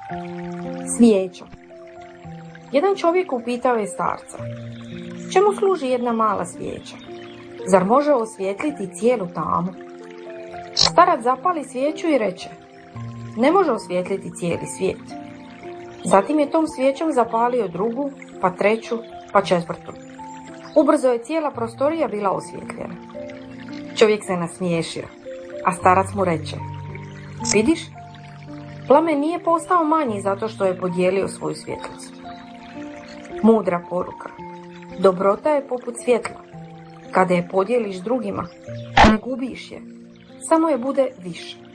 Svijeća. Jedan čovjek upitao je starca: čemu služi jedna mala svijeća? Zar može osvijetliti cijelu tamu? Starac zapali svijeću i reče: ne može osvijetliti cijeli svijet. Zatim je tom svijećom zapalio drugu, pa treću, pa četvrtu. Ubrzo je cijela prostorija bila osvjetljena. Čovjek se nasmiješio, a starac mu reče: vidiš, plamen nije postao manji zato što je podijelio svoju svjetlost. Mudra poruka. Dobrota je poput svjetla. Kada je podijeliš drugima, ne gubiš je, samo je bude više.